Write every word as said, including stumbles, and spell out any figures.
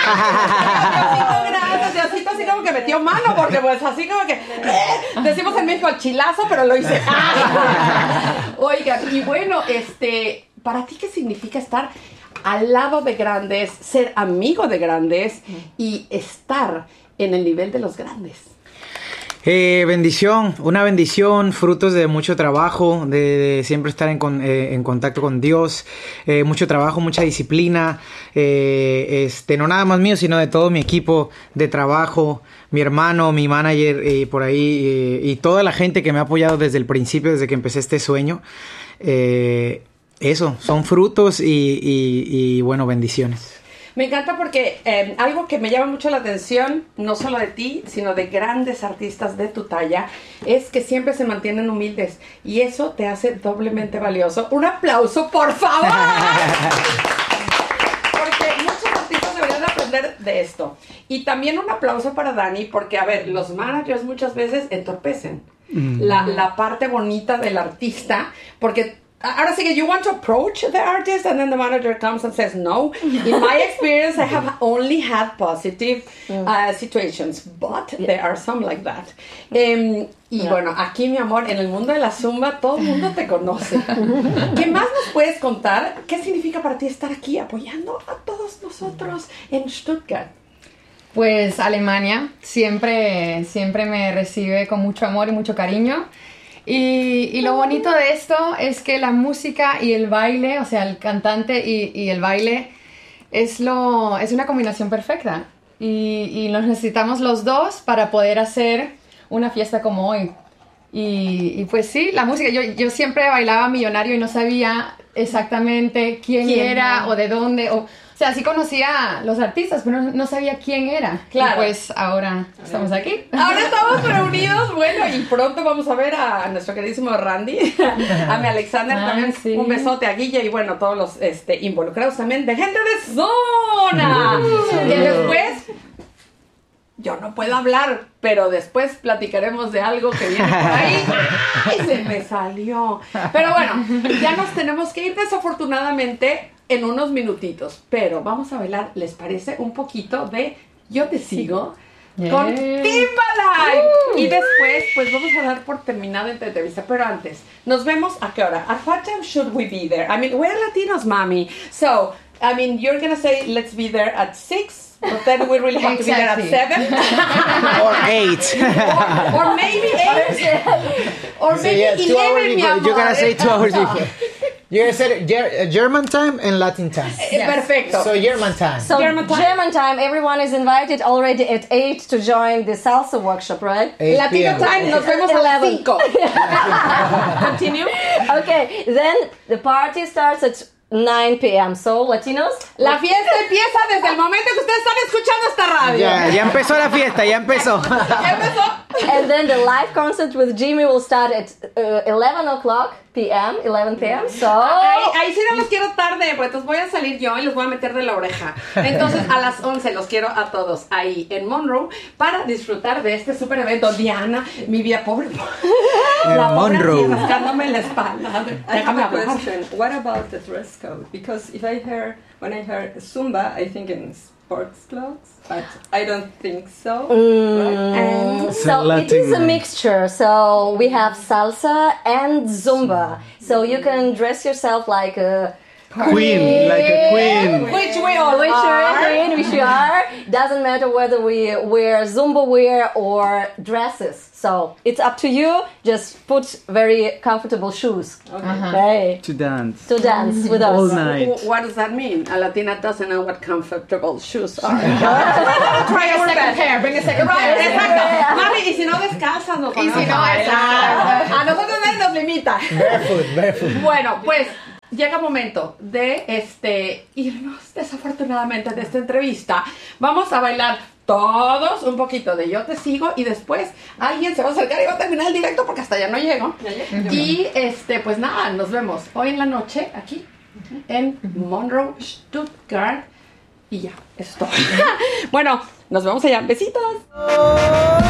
gracias, Diosito así como que metió mano, porque pues así como que, eh, decimos en México el chilazo, pero lo hice. Oiga, y bueno, este, ¿para ti qué significa estar al lado de grandes, ser amigo de grandes y estar en el nivel de los grandes? Eh, bendición, una bendición, frutos de mucho trabajo, de, de siempre estar en, con, eh, en contacto con Dios, eh, mucho trabajo, mucha disciplina, eh, este, no nada más mío, sino de todo mi equipo de trabajo, mi hermano, mi manager, eh, por ahí, eh, y toda la gente que me ha apoyado desde el principio, desde que empecé este sueño. Eh, eso, son frutos y, y, y bueno, bendiciones. Me encanta porque eh, algo que me llama mucho la atención, no solo de ti, sino de grandes artistas de tu talla, es que siempre se mantienen humildes y eso te hace doblemente valioso. Un aplauso, por favor. Porque muchos artistas deberían aprender de esto. Y también un aplauso para Dani, porque, a ver, los managers muchas veces entorpecen mm. la, la parte bonita del artista, porque ahora sí que you want to approach the artist and then the manager comes and says no. In my experience, I have only had positive uh, situations, but there are some like that. Um, y yeah. Bueno, aquí mi amor, en el mundo de la Zumba, todo el mundo te conoce. ¿Qué más nos puedes contar? ¿Qué significa para ti estar aquí apoyando a todos nosotros en Stuttgart? Pues Alemania siempre, siempre me recibe con mucho amor y mucho cariño. Y, y lo bonito de esto es que la música y el baile, o sea, el cantante y, y el baile, es, lo, es una combinación perfecta. Y, y nos necesitamos los dos para poder hacer una fiesta como hoy. Y, y pues sí, la música, yo, yo siempre bailaba millonario y no sabía exactamente quién, ¿Quién era, era o de dónde, o... O sea, sí conocía a los artistas, pero no sabía quién era. Claro. Y pues ahora estamos aquí. Ahora estamos reunidos, bueno, y pronto vamos a ver a nuestro queridísimo Randy, a mi Alexander ah, también, sí. Un besote a Guille y bueno, todos los este, involucrados también de gente de zona. Y después, yo no puedo hablar, pero después platicaremos de algo que viene por ahí. ¡Ay, se me salió! Pero bueno, ya nos tenemos que ir desafortunadamente en unos minutitos, pero vamos a bailar, ¿les parece? Un poquito de Yo Te Sigo yeah. con Timbaland. Uh. Y después, pues vamos a dar por terminada esta entrevista, pero antes, nos vemos a qué hora? At what time should we be there? I mean, we're Latinos, mommy. So, I mean, you're gonna say, let's be there at six, but then we really have exactly. to be there at seven. Or eight. or, or maybe eight. Or so maybe yeah, two eleven, mi amor. You're gonna say two hours before. You guys said German time and Latin time. Yes. Perfecto. So German time. So German time. German time, everyone is invited already at eight to join the salsa workshop, right? Latino time, nos vemos a las cinco. Continue. Okay, then the party starts at nine p.m. So, Latinos, la fiesta empieza desde el momento que ustedes están escuchando esta radio. Ya, ya empezó la fiesta, ya empezó. Ya empezó. And then the live concert with Jimmy will start at uh, eleven o'clock p.m., eleven p.m. So ahí, ahí sí no los quiero tarde, pues entonces voy a salir yo y los voy a meter de la oreja. Entonces a las once los quiero a todos ahí en Monroe para disfrutar de este super evento. Diana, mi vida pobre. La Monroe. pobre rascándome la espalda. I have a question. What about the dress code? Because if I hear, when I hear Zumba, I think in sports clothes, but I don't think so. Mm, right? so it is a mixture. So we have salsa and Zumba. So you can dress yourself like a queen, queen like a queen. Which we all which are. Queen, which you are. Doesn't matter whether we wear Zumba wear or dresses. So it's up to you. Just put very comfortable shoes. Okay. Uh-huh. Okay. To dance. To dance with us. All night. What does that mean? A Latina doesn't know what comfortable shoes are. Try a second pair. Bring a second pair. Exacto. Mami, y si no descalzas, nos Y si no, a nosotros nadie nos limita. Barefoot, barefoot. Bueno, pues llega el momento de este irnos desafortunadamente de esta entrevista. Vamos a bailar todos un poquito de Yo Te Sigo y después alguien se va a acercar y va a terminar el directo porque hasta allá no llego. Y este, pues nada, nos vemos hoy en la noche aquí en Monroe, Stuttgart. Y ya, eso es todo. Bueno, nos vemos allá. Besitos.